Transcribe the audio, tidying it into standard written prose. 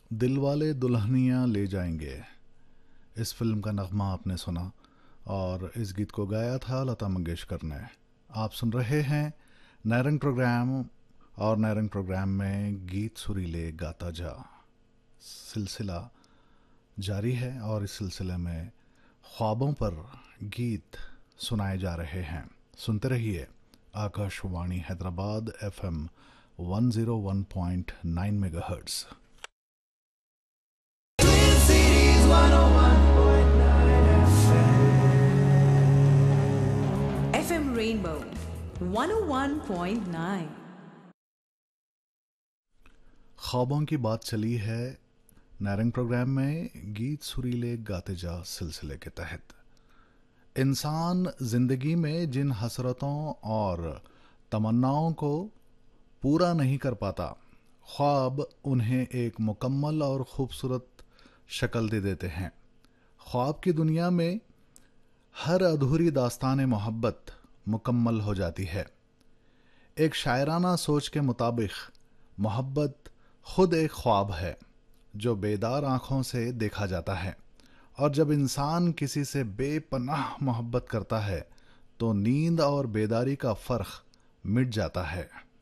दिलवाले दुल्हनिया ले जाएंगे, इस फिल्म का नगमा आपने सुना और इस गीत को गाया था लता मंगेशकर ने। आप सुन रहे हैं नायरंग प्रोग्राम, और नायरंग प्रोग्राम में गीत सुरीले गाता जा सिलसिला जारी है, और इस सिलसिले में ख्वाबों पर गीत सुनाए जा रहे हैं। सुनते रहिए Akashvani Hyderabad FM 101.9 megahertz. FM Rainbow 101.9। ख्वाबों की बात चली है नायरंग प्रोग्राम में गीत सुरीले गाते जा सिलसिले के तहत। इंसान जिंदगी में जिन हसरतों और तमन्नाओं को पूरा नहीं कर पाता, ख्वाब उन्हें एक मुकम्मल और खूबसूरत शक्ल दे देते हैं। ख्वाब की दुनिया में हर अधूरी दास्तान मोहब्बत मुकम्मल हो जाती है। एक शायराना सोच के मुताबिक मोहब्बत खुद एक ख्वाब है जो बेदार आँखों से देखा जाता है, और जब इंसान किसी से बेपनाह मोहब्बत करता है तो नींद और बेदारी का फ़र्क मिट जाता है।